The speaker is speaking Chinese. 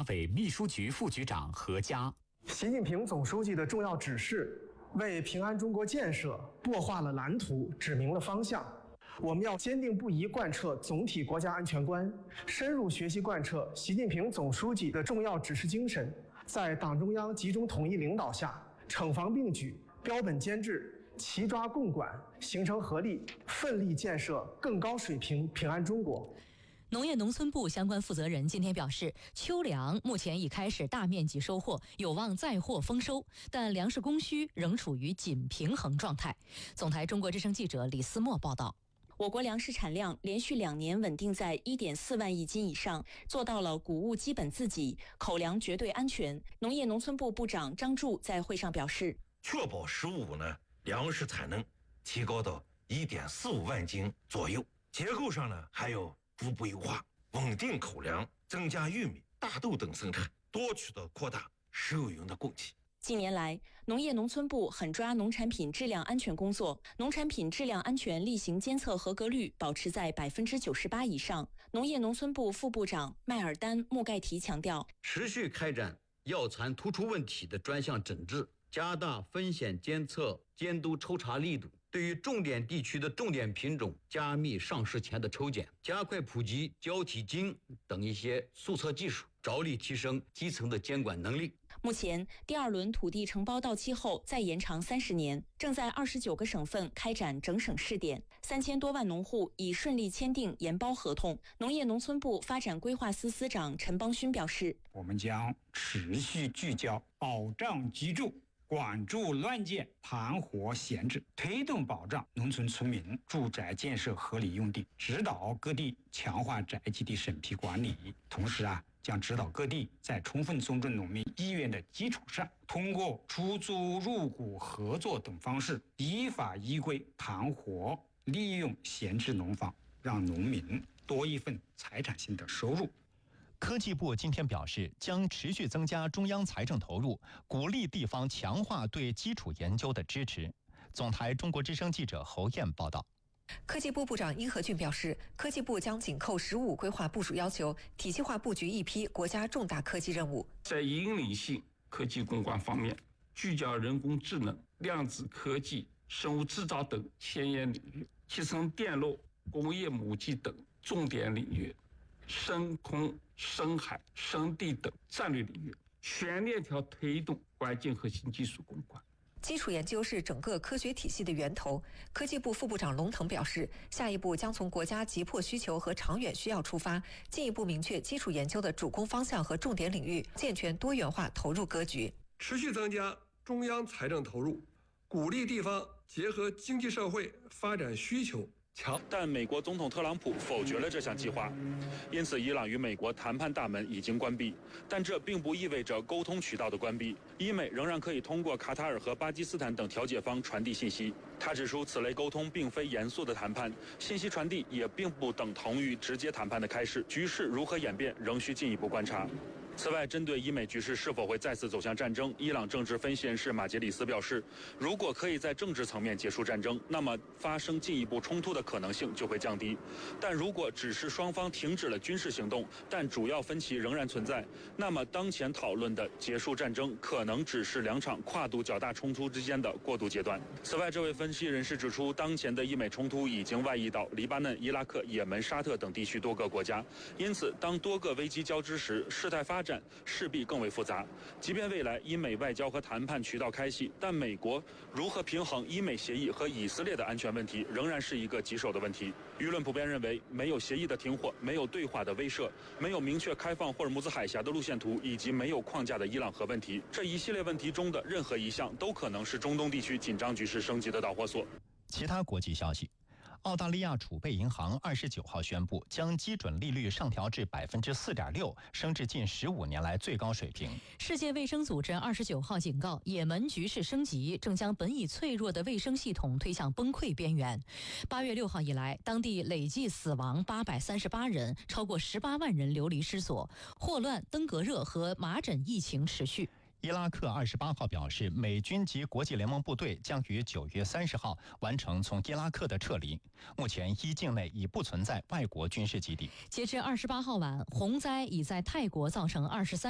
华委秘书局副局长何佳。 习近平总书记的重要指示为平安中国建设擘画了蓝图，指明了方向。我们要坚定不移贯彻总体国家安全观，深入学习贯彻习近平总书记的重要指示精神，在党中央集中统一领导下，惩防并举，标本兼治，齐抓共管，形成合力，奋力建设更高水平平安中国。 农业农村部相关负责人今天表示，秋粮目前已开始大面积收获，有望再获丰收，但粮食供需仍处于紧平衡状态。总台中国之声记者李思墨报道。 我国粮食产量连续2年稳定在1.4万亿斤以上，做到了谷物基本自给，口粮绝对安全。农业农村部部长张柱在会上表示， 确保15呢粮食产能提高到1.45万斤左右，结构上呢还要逐步优化，稳定口粮，增加玉米、大豆等生产，多渠道扩大食用油的供给。 近年来，农业农村部狠抓农产品质量安全工作，农产品质量安全例行监测合格率保持在98%以上。农业农村部副部长麦尔丹·穆盖提强调， 持续开展药残突出问题的专项整治，加大风险监测监督抽查力度，对于重点地区的重点品种加密上市前的抽检，加快普及胶体金等一些速测技术，着力提升基层的监管能力。 目前第2轮土地承包到期后再延长30年，正在29个省份开展整省试点，3000多万农户已顺利签订研包合同。农业农村部发展规划司司长陈邦勋表示， 我们将持续聚焦保障居住，管住乱建、盘活闲置，推动保障农村村民住宅建设合理用地，指导各地强化宅基地审批管理。同时将指导各地在充分尊重农民意愿的基础上，通过出租、入股、合作等方式，依法依规盘活利用闲置农房，让农民多一份财产性的收入。 科技部今天表示，将持续增加中央财政投入，鼓励地方强化对基础研究的支持。总台中国之声记者侯燕报道。 科技部部长殷和俊表示，科技部将紧扣“15规划部署要求，体系化布局一批国家重大科技任务。 在引领性科技攻关方面，聚焦人工智能、量子科技、生物制造等前沿领域，提升电路、工业母机等重点领域，深空、深海、深地等战略领域，全链条推动关键核心技术攻关。 基础研究是整个科学体系的源头。科技部副部长龙腾表示，下一步将从国家急迫需求和长远需要出发，进一步明确基础研究的主攻方向和重点领域，健全多元化投入格局。 持续增加中央财政投入，鼓励地方结合经济社会发展需求强。 但美国总统特朗普否决了这项计划，因此伊朗与美国谈判大门已经关闭。但这并不意味着沟通渠道的关闭，伊美仍然可以通过卡塔尔和巴基斯坦等调解方传递信息。他指出，此类沟通并非严肃的谈判，信息传递也并不等同于直接谈判的开始。局势如何演变，仍需进一步观察。此外，针对伊美局势是否会再次走向战争，伊朗政治分析人士马杰里斯表示，如果可以在政治层面结束战争，那么发生进一步冲突的可能性就会降低。但如果只是双方停止了军事行动，但主要分歧仍然存在，那么当前讨论的结束战争可能只是2场跨度较大冲突之间的过渡阶段。此外，这位分析人士指出，当前的伊美冲突已经外溢到黎巴嫩、伊拉克、也门、沙特等地区多个国家，因此当多个危机交织时，事态发展势必更为复杂。即便未来伊美外交和谈判渠道开启，但美国如何平衡伊美协议和以色列的安全问题，仍然是一个棘手的问题。舆论普遍认为，没有协议的停火，没有对话的威慑，没有明确开放霍尔木兹海峡的路线图，以及没有框架的伊朗核问题，这一系列问题中的任何一项都可能是中东地区紧张局势升级的导火索。 其他国际消息，澳大利亚储备银行29号宣布，将基准利率上调至4.6%，升至近15年来最高水平。 世界卫生组织29号警告，也门局势升级，正将本已脆弱的卫生系统推向崩溃边缘。8月6号以来，当地累计死亡838人，超过18万人流离失所。霍乱、登革热和麻疹疫情持续。 伊拉克28号表示，美军及国际联盟部队将于9月30号完成从伊拉克的撤离。目前，伊境内已不存在外国军事基地。 截至28号晚，洪灾已在泰国造成23